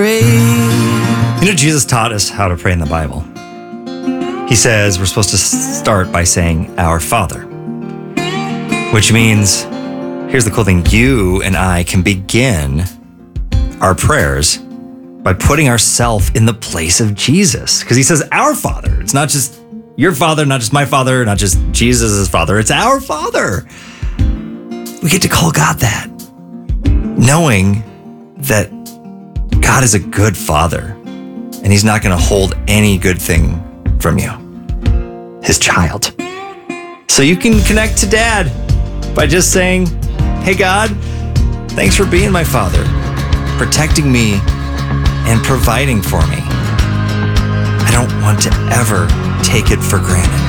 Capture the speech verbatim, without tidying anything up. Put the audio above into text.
You know, Jesus taught us how to pray in the Bible. He says we're supposed to start by saying, Our Father. Which means, here's the cool thing, you and I can begin our prayers by putting ourselves in the place of Jesus. Because he says, Our Father. It's not just your father, not just my father, not just Jesus' father. It's our Father. We get to call God that, knowing that God is a good father and he's not going to hold any good thing from you, his child. So you can connect to Dad by just saying, Hey God, thanks for being my father, protecting me and providing for me. I don't want to ever take it for granted.